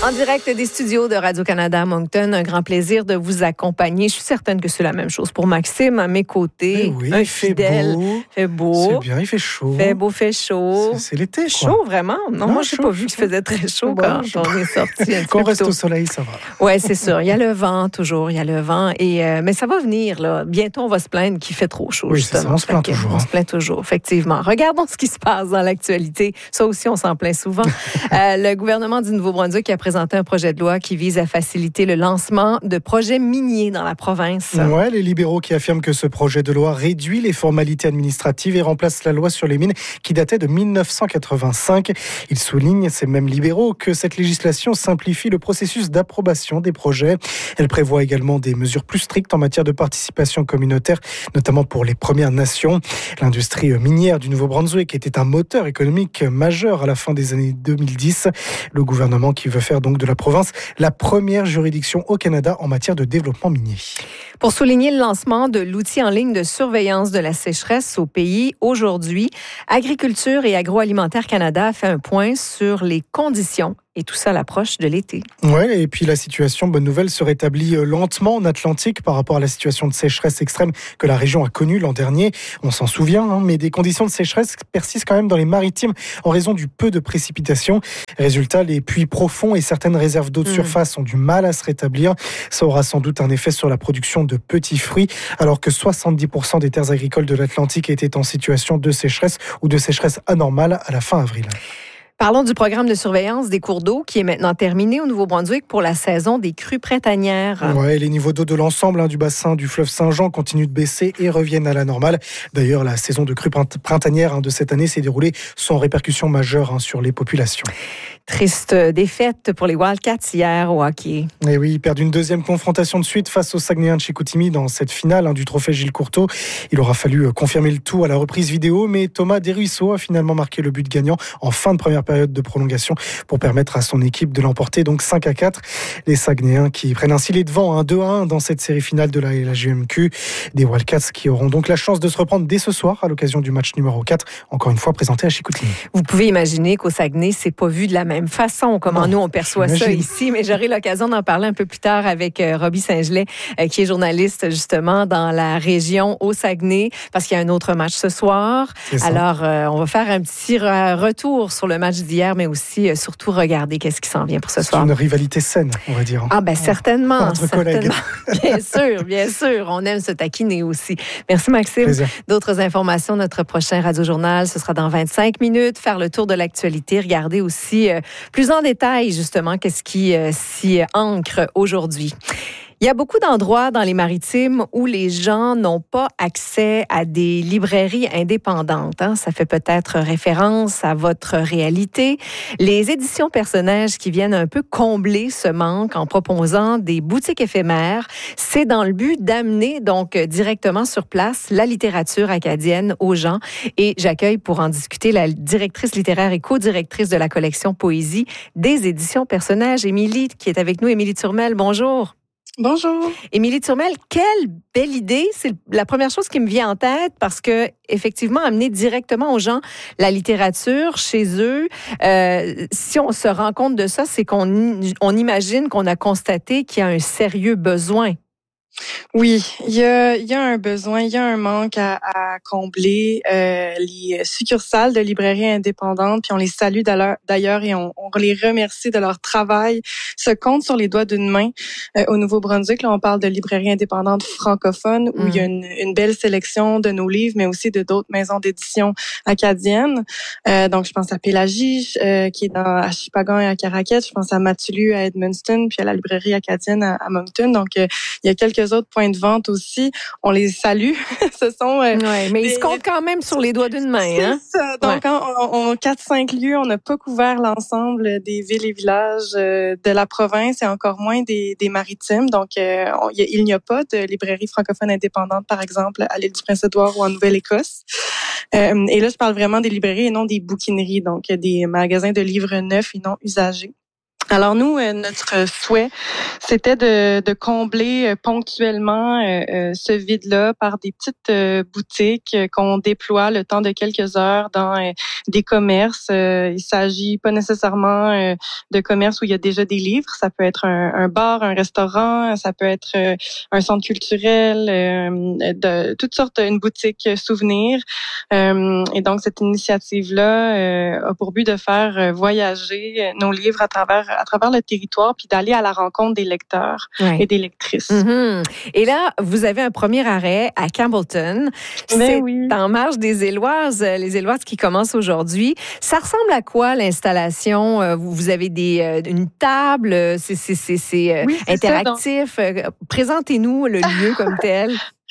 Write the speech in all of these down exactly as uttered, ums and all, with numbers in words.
En direct des studios de Radio-Canada à Moncton, un grand plaisir de vous accompagner. Je suis certaine que c'est la même chose pour Maxime à mes côtés. Oui, un il fait fidèle. beau. Fait beau. C'est bien, il fait chaud. Fait beau, fait chaud. C'est, c'est l'été, quoi. Chaud, vraiment? Non, non moi, je n'ai pas vu qu'il faisait très chaud quand bon, on est sorti. Quand on reste au soleil, ça va. Oui, c'est sûr. Il y a le vent, toujours. Il y a le vent. Et, euh, mais ça va venir, là. Bientôt, on va se plaindre qu'il fait trop chaud, oui, justement. C'est ça, on se plaint toujours. On se plaint toujours, effectivement. Regardons ce qui se passe dans l'actualité. Ça aussi, on s'en plaint souvent. euh, le gouvernement du Nouveau-Brunswick a présenté un projet de loi qui vise à faciliter le lancement de projets miniers dans la province. Ouais, les libéraux qui affirment que ce projet de loi réduit les formalités administratives et remplace la loi sur les mines qui datait de dix-neuf cent quatre-vingt-cinq. Ils soulignent, ces mêmes libéraux, que cette législation simplifie le processus d'approbation des projets. Elle prévoit également des mesures plus strictes en matière de participation communautaire, notamment pour les Premières Nations. L'industrie minière du Nouveau-Brunswick était un moteur économique majeur à la fin des années deux mille dix. Le gouvernement qui veut faire donc de la province la première juridiction au Canada en matière de développement minier. Pour souligner le lancement de l'outil en ligne de surveillance de la sécheresse au pays aujourd'hui, Agriculture et Agroalimentaire Canada a fait un point sur les conditions et tout ça à l'approche de l'été. Oui, et puis la situation, bonne nouvelle, se rétablit lentement en Atlantique par rapport à la situation de sécheresse extrême que la région a connue l'an dernier. On s'en souvient, hein, mais des conditions de sécheresse persistent quand même dans les maritimes en raison du peu de précipitations. Résultat, les puits profonds et certaines réserves d'eau de mmh. surface ont du mal à se rétablir. Ça aura sans doute un effet sur la production de petits fruits, alors que soixante-dix pour cent des terres agricoles de l'Atlantique étaient en situation de sécheresse ou de sécheresse anormale à la fin avril. Parlons du programme de surveillance des cours d'eau qui est maintenant terminé au Nouveau-Brunswick pour la saison des crues printanières. Ouais, les niveaux d'eau de l'ensemble hein, du bassin du fleuve Saint-Jean continuent de baisser et reviennent à la normale. D'ailleurs, la saison de crues printanières hein, de cette année s'est déroulée sans répercussions majeures hein, sur les populations. Triste défaite pour les Wildcats hier au hockey. Et oui, ils perdent une deuxième confrontation de suite face aux Saguenayens de Chicoutimi dans cette finale hein, du trophée Gilles Courteau. Il aura fallu confirmer le tout à la reprise vidéo, mais Thomas Desruisseaux a finalement marqué le but gagnant en fin de première période de prolongation pour permettre à son équipe de l'emporter donc cinq à quatre. Les Saguenayens qui prennent ainsi les devants hein, deux à un dans cette série finale de la L H J M Q. Des Wildcats qui auront donc la chance de se reprendre dès ce soir à l'occasion du match numéro quatre, encore une fois présenté à Chicoutimi. Vous pouvez imaginer qu'au Saguenay, c'est pas vu de la même façon comment non, nous on perçoit j'imagine. Ça ici, mais j'aurai l'occasion d'en parler un peu plus tard avec euh, Robbie Saint-Gelais, euh, qui est journaliste justement dans la région au Saguenay, parce qu'il y a un autre match ce soir. Alors, euh, on va faire un petit re- retour sur le match d'hier, mais aussi euh, surtout regarder qu'est-ce qui s'en vient pour ce c'est soir. C'est une rivalité saine, on va dire. Ah ben certainement. Entre certainement. collègues. Bien sûr, bien sûr. On aime se taquiner aussi. Merci Maxime. Plaisir. D'autres informations, notre prochain Radio-Journal, ce sera dans vingt-cinq minutes. Faire le tour de l'actualité, regarder aussi euh, plus en détail justement qu'est-ce qui euh, s'y ancre aujourd'hui. Il y a beaucoup d'endroits dans les maritimes où les gens n'ont pas accès à des librairies indépendantes. Hein. Ça fait peut-être référence à votre réalité. Les éditions Personnages qui viennent un peu combler ce manque en proposant des boutiques éphémères, c'est dans le but d'amener donc directement sur place la littérature acadienne aux gens. Et j'accueille pour en discuter la directrice littéraire et co-directrice de la collection Poésie des éditions Personnages, Émilie, qui est avec nous. Émilie Turmel, bonjour. Bonjour. Émilie Turmel, quelle belle idée. C'est la première chose qui me vient en tête parce que, effectivement, amener directement aux gens la littérature chez eux, euh, si on se rend compte de ça, c'est qu'on on imagine qu'on a constaté qu'il y a un sérieux besoin. Oui, il y a, il y a un besoin, il y a un manque à, à combler. Euh, les succursales de librairies indépendantes, puis on les salue d'ailleurs et on, on les remercie de leur travail, se comptent sur les doigts d'une main. Euh, au Nouveau-Brunswick, là, on parle de librairies indépendantes francophones où mmh. il y a une, une belle sélection de nos livres, mais aussi de d'autres maisons d'édition acadiennes. Euh, donc, je pense à Pélagie, euh, qui est dans, à Chipagan et à Caraquet. Je pense à Matulu à Edmundston, puis à la librairie acadienne à, à Moncton. Donc, euh, il y a quelques autres points de vente aussi. On les salue. Ce sont euh, ouais, mais des... ils se comptent quand même sur les doigts d'une main. Hein? C'est ça. Donc, ouais. on, on quatre cinq lieux, on n'a pas couvert l'ensemble des villes et villages euh, de la province et encore moins des, des maritimes. Donc, euh, on, y a, il n'y a pas de librairie francophone indépendante, par exemple, à l'île du Prince-Édouard ou en Nouvelle-Écosse. Euh, et là, je parle vraiment des librairies et non des bouquineries, donc des magasins de livres neufs et non usagés. Alors nous, euh, notre souhait, c'était de, de combler euh, ponctuellement euh, euh, ce vide-là par des petites euh, boutiques euh, qu'on déploie le temps de quelques heures dans euh, des commerces. Euh, il s'agit pas nécessairement euh, de commerces où il y a déjà des livres. Ça peut être un, un bar, un restaurant, ça peut être euh, un centre culturel, euh, de toutes sortes, une boutique souvenir. Euh, et donc cette initiative-là euh, a pour but de faire voyager nos livres à travers à travers le territoire, puis d'aller à la rencontre des lecteurs ouais. et des lectrices. Mm-hmm. Et là, vous avez un premier arrêt à Campbellton. Ben C'est oui. en marge des Éloises, les Éloises qui commencent aujourd'hui. Ça ressemble à quoi l'installation? Vous avez des, une table, c'est, c'est, c'est, c'est oui, interactif. Ça, donc... Présentez-nous le lieu comme tel.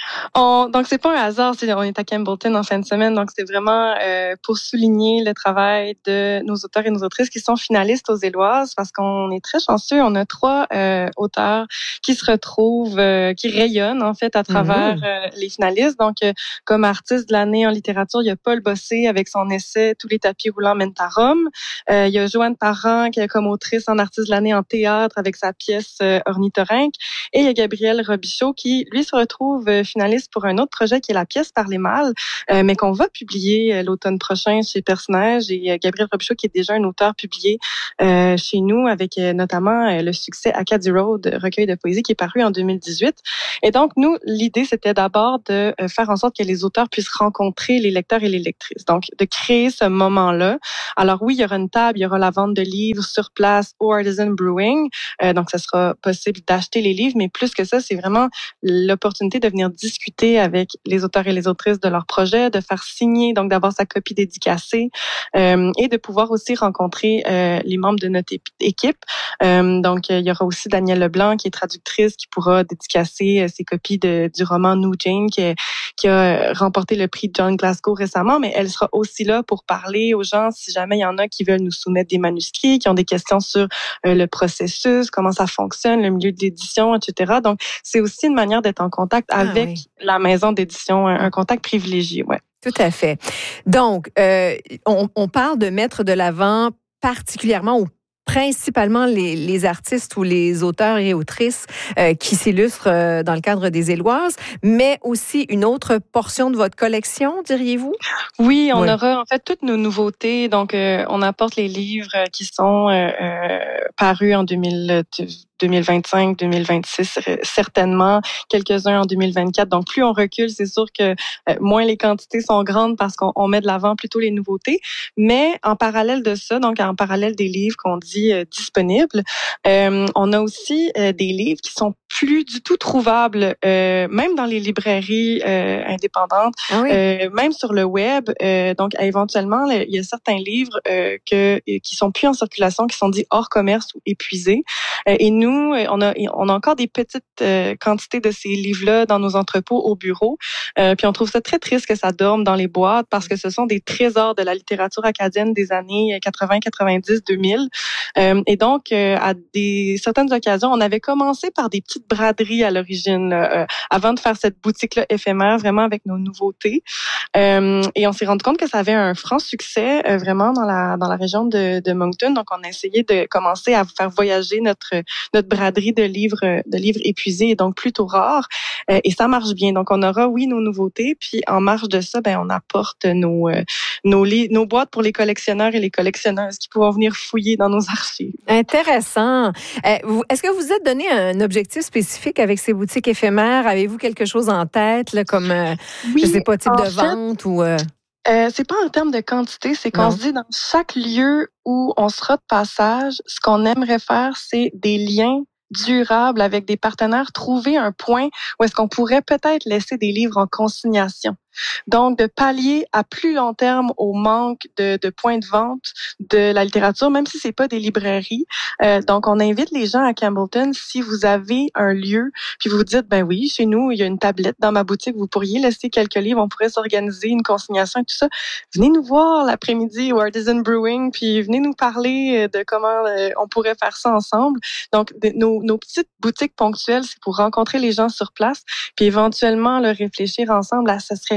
On, donc, c'est pas un hasard si on est à Campbellton en fin de semaine. Donc, c'est vraiment euh, pour souligner le travail de nos auteurs et nos autrices qui sont finalistes aux Éloises, parce qu'on est très chanceux. On a trois euh, auteurs qui se retrouvent, euh, qui rayonnent en fait à travers mm-hmm. euh, les finalistes. Donc, euh, comme artiste de l'année en littérature, il y a Paul Bossé avec son essai Tous les tapis roulants mènent à Rome. Euh, il y a Joanne Parent qui est comme autrice en artiste de l'année en théâtre avec sa pièce euh, Ornithorynque. Et il y a Gabriel Robichaud qui, lui, se retrouve euh, finaliste pour un autre projet qui est la pièce Par les mâles, euh, mais qu'on va publier euh, l'automne prochain chez Personnages. Et euh, Gabriel Robichaud, qui est déjà un auteur publié euh, chez nous, avec euh, notamment euh, le succès Acadie Road, recueil de poésie qui est paru en deux mille dix-huit. Et donc, nous, l'idée, c'était d'abord de euh, faire en sorte que les auteurs puissent rencontrer les lecteurs et les lectrices. Donc, de créer ce moment-là. Alors oui, il y aura une table, il y aura la vente de livres sur place au Artisan Brewing. Euh, donc, ça sera possible d'acheter les livres, mais plus que ça, c'est vraiment l'opportunité de venir discuter avec les auteurs et les autrices de leur projet, de faire signer, donc d'avoir sa copie dédicacée euh, et de pouvoir aussi rencontrer euh, les membres de notre équipe. Euh, donc, il y aura aussi Danielle Leblanc, qui est traductrice, qui pourra dédicacer euh, ses copies de, du roman New Jane, qui, qui a remporté le prix John Glasgow récemment, mais elle sera aussi là pour parler aux gens, si jamais il y en a qui veulent nous soumettre des manuscrits, qui ont des questions sur euh, le processus, comment ça fonctionne, le milieu de l'édition, et cetera. Donc, c'est aussi une manière d'être en contact ah, avec oui. la maison d'édition, un, un contact privilégié, ouais. Tout à fait. Donc, euh, on, on parle de mettre de l'avant particulièrement ou principalement les, les artistes ou les auteurs et autrices euh, qui s'illustrent euh, dans le cadre des Éloises, mais aussi une autre portion de votre collection, diriez-vous? Oui, on oui. aura en fait toutes nos nouveautés. Donc, euh, on apporte les livres qui sont euh, euh, parus en deux mille vingt-cinq, deux mille vingt-six, certainement, quelques-uns en deux mille vingt-quatre. Donc, plus on recule, c'est sûr que euh, moins les quantités sont grandes parce qu'on on met de l'avant plutôt les nouveautés. Mais en parallèle de ça, donc en parallèle des livres qu'on dit euh, disponibles, euh, on a aussi euh, des livres qui sont plus du tout trouvables, euh, même dans les librairies euh, indépendantes, ah oui. euh, même sur le web. Euh, donc, éventuellement, il y a certains livres euh, que, qui sont plus en circulation, qui sont dits hors commerce ou épuisés. Euh, et nous, on a, on a encore des petites euh, quantités de ces livres-là dans nos entrepôts au bureau. Euh, puis on trouve ça très triste que ça dorme dans les boîtes parce que ce sont des trésors de la littérature acadienne des années quatre-vingts, quatre-vingt-dix, deux mille. Euh, et donc, euh, à des certaines occasions, on avait commencé par des petites braderies à l'origine, euh, avant de faire cette boutique-là éphémère, vraiment avec nos nouveautés. Euh, et on s'est rendu compte que ça avait un franc succès, euh, vraiment dans la dans la région de, de Moncton. Donc, on a essayé de commencer à faire voyager notre notre braderie de livres de livres épuisés et donc plutôt rares. Euh, et ça marche bien. Donc, on aura, oui, nos nouveautés. Puis, en marge de ça, ben on apporte nos euh, nos, li- nos boîtes pour les collectionneurs et les collectionneuses qui pourront venir fouiller dans nos archives. Intéressant. Euh, vous, est-ce que vous vous êtes donné un objectif spécifique avec ces boutiques éphémères? Avez-vous quelque chose en tête, là, comme, euh, oui, je sais pas, type de vente fait, ou... Euh... Euh, c'est pas en termes de quantité, c'est qu'on non. se dit dans chaque lieu où on sera de passage, ce qu'on aimerait faire, c'est des liens durables avec des partenaires, trouver un point où est-ce qu'on pourrait peut-être laisser des livres en consignation. Donc, de pallier à plus long terme au manque de, de points de vente de la littérature, même si c'est pas des librairies. Euh, donc, on invite les gens à Campbellton, si vous avez un lieu, puis vous vous dites, ben oui, chez nous, il y a une tablette dans ma boutique, vous pourriez laisser quelques livres, on pourrait s'organiser une consignation et tout ça. Venez nous voir l'après-midi au Artisan Brewing, puis venez nous parler de comment euh, on pourrait faire ça ensemble. Donc, de, nos, nos petites boutiques ponctuelles, c'est pour rencontrer les gens sur place, puis éventuellement leur réfléchir ensemble à ce serait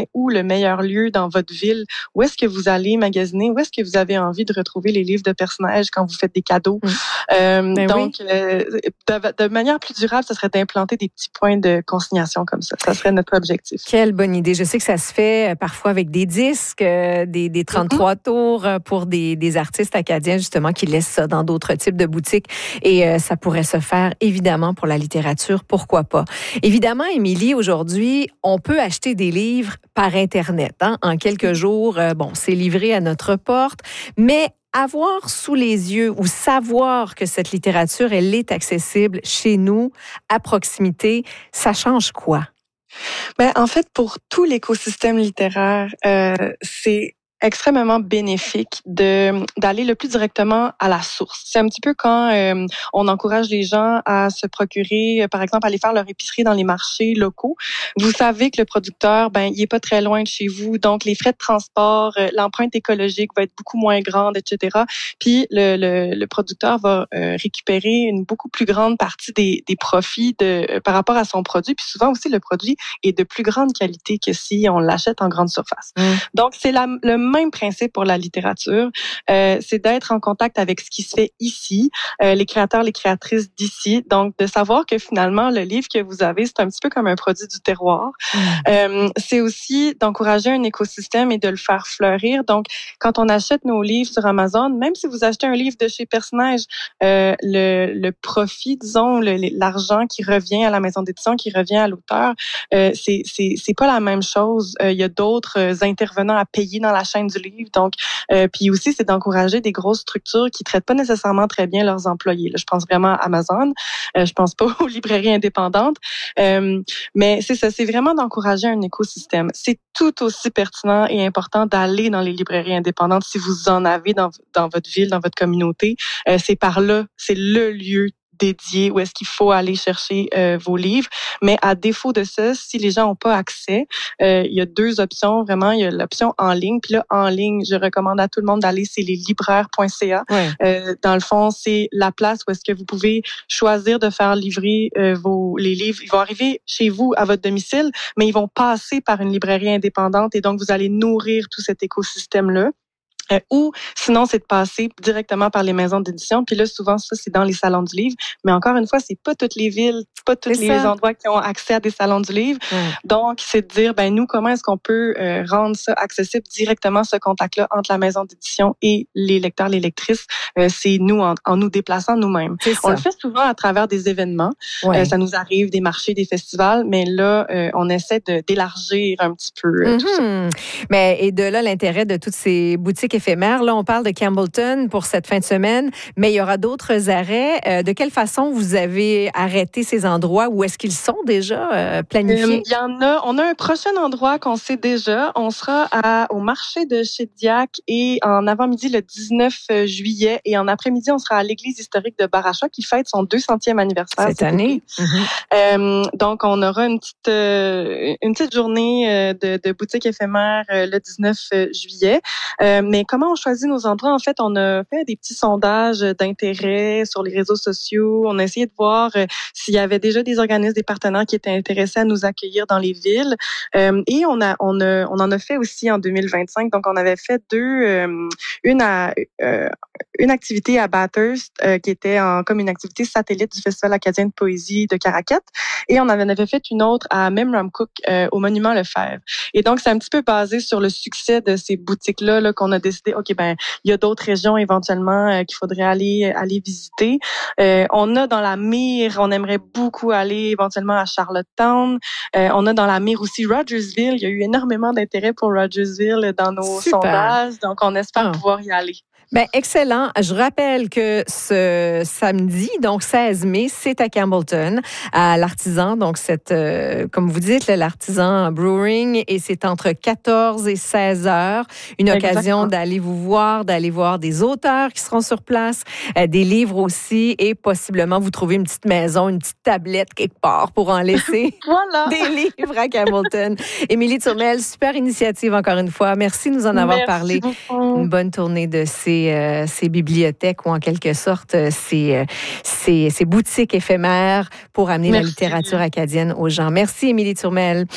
où le meilleur lieu dans votre ville? Où est-ce que vous allez magasiner? Où est-ce que vous avez envie de retrouver les livres de personnages quand vous faites des cadeaux? Mmh. Euh, ben donc, oui. euh, de, de manière plus durable, ce serait d'implanter des petits points de consignation comme ça. Ça serait notre objectif. Quelle bonne idée. Je sais que ça se fait parfois avec des disques, des, des trente-trois mm-hmm. tours pour des, des artistes acadiens, justement, qui laissent ça dans d'autres types de boutiques. Et euh, ça pourrait se faire, évidemment, pour la littérature. Pourquoi pas? Évidemment, Émilie, aujourd'hui, on peut acheter des livres par Internet. Hein? En quelques jours, euh, bon, c'est livré à notre porte. Mais avoir sous les yeux ou savoir que cette littérature, elle est accessible chez nous, à proximité, ça change quoi? Ben, en fait, pour tout l'écosystème littéraire, euh, c'est extrêmement bénéfique de d'aller le plus directement à la source. C'est un petit peu quand euh, on encourage les gens à se procurer, euh, par exemple, aller faire leur épicerie dans les marchés locaux. Vous savez que le producteur, ben, il est pas très loin de chez vous, donc les frais de transport, euh, l'empreinte écologique va être beaucoup moins grande, et cetera. Puis le, le, le producteur va euh, récupérer une beaucoup plus grande partie des, des profits de euh, par rapport à son produit. Puis souvent aussi, le produit est de plus grande qualité que si on l'achète en grande surface. Mmh. Donc c'est la, le même principe pour la littérature, euh, c'est d'être en contact avec ce qui se fait ici, euh, les créateurs, les créatrices d'ici. Donc, de savoir que finalement, le livre que vous avez, c'est un petit peu comme un produit du terroir. Mmh. Euh, c'est aussi d'encourager un écosystème et de le faire fleurir. Donc, quand on achète nos livres sur Amazon, même si vous achetez un livre de chez Personnage, euh, le, le profit, disons, le, l'argent qui revient à la maison d'édition, qui revient à l'auteur, euh, c'est, c'est, c'est pas la même chose. Euh, il y a d'autres intervenants à payer dans la chaîne du livre. Donc, euh, puis aussi, c'est d'encourager des grosses structures qui traitent pas nécessairement très bien leurs employés. Là, je pense vraiment à Amazon. Euh, je pense pas aux librairies indépendantes. Euh, mais c'est ça, c'est vraiment d'encourager un écosystème. C'est tout aussi pertinent et important d'aller dans les librairies indépendantes si vous en avez dans, dans votre ville, dans votre communauté. Euh, c'est par là, c'est le lieu dédié où est-ce qu'il faut aller chercher euh, vos livres. Mais à défaut de ça, si les gens n'ont pas accès, euh, il y a deux options vraiment. Il y a l'option en ligne. Puis là, en ligne, je recommande à tout le monde d'aller, c'est les libraires point c a. Ouais. Euh, dans le fond, c'est la place où est-ce que vous pouvez choisir de faire livrer euh, vos les livres. Ils vont arriver chez vous à votre domicile, mais ils vont passer par une librairie indépendante et donc vous allez nourrir tout cet écosystème-là. Euh, ou sinon, c'est de passer directement par les maisons d'édition. Puis là, souvent, ça, c'est dans les salons du livre. Mais encore une fois, c'est pas toutes les villes, pas tous les ça. endroits qui ont accès à des salons du livre. Mmh. Donc, c'est de dire, ben nous, comment est-ce qu'on peut euh, rendre ça accessible directement, ce contact-là, entre la maison d'édition et les lecteurs, les lectrices. Euh, c'est nous, en, en nous déplaçant nous-mêmes. On le fait souvent à travers des événements. Ouais. Euh, ça nous arrive, des marchés, des festivals. Mais là, euh, on essaie de, d'élargir un petit peu euh, mmh. tout ça. Mais, et de là, l'intérêt de toutes ces boutiques éphémère. Là, on parle de Campbellton pour cette fin de semaine, mais il y aura d'autres arrêts. Euh, de quelle façon vous avez arrêté ces endroits? Où est-ce qu'ils sont déjà euh, planifiés? Il y en a. On a un prochain endroit qu'on sait déjà. On sera à, au marché de Shediac et en avant-midi le dix-neuf juillet et en après-midi, on sera à l'église historique de Baracha qui fête son deux centième anniversaire cette année. Mm-hmm. Euh, donc, on aura une petite, euh, une petite journée euh, de, de boutique éphémère euh, le dix-neuf juillet. Euh, mais comment on choisit nos endroits? En fait, on a fait des petits sondages d'intérêt sur les réseaux sociaux. On a essayé de voir euh, s'il y avait déjà des organismes, des partenaires qui étaient intéressés à nous accueillir dans les villes. Euh, et on a, on a, on en a fait aussi en deux mille vingt-cinq. Donc, on avait fait deux, euh, une à, euh, une activité à Bathurst euh, qui était en, comme une activité satellite du Festival acadien de poésie de Caracat. Et on avait, avait fait une autre à Memramcook euh, au Monument Lefebvre. Et donc, c'est un petit peu basé sur le succès de ces boutiques-là là, qu'on a décidé, OK, ben il y a d'autres régions éventuellement euh, qu'il faudrait aller aller visiter. Euh, on a dans la mire, on aimerait beaucoup aller éventuellement à Charlottetown. Euh, on a dans la mire aussi Rogersville. Il y a eu énormément d'intérêt pour Rogersville dans nos Super. sondages. Donc, on espère oh. pouvoir y aller. Bien, excellent. Je rappelle que ce samedi, donc seize mai, c'est à Campbellton, à l'Artisan. Donc, c'est, euh, comme vous dites, l'Artisan Brewing, et c'est entre quatorze et seize heures. Une Exactement. occasion d'aller vous voir, d'aller voir des auteurs qui seront sur place, euh, des livres aussi, et possiblement vous trouver une petite maison, une petite tablette quelque part pour en laisser voilà. des livres à Campbellton. Émilie Turmel, super initiative encore une fois. Merci de nous en avoir Merci parlé. Beaucoup. Une bonne tournée de ces Euh, ces bibliothèques ou en quelque sorte euh, ces, euh, ces, ces boutiques éphémères pour amener Merci. la littérature acadienne aux gens. Merci, Émilie Turmel.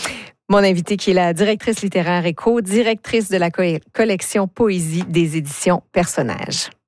Mon invitée qui est la directrice littéraire et co-directrice de la co- collection Poésie des éditions Personnages.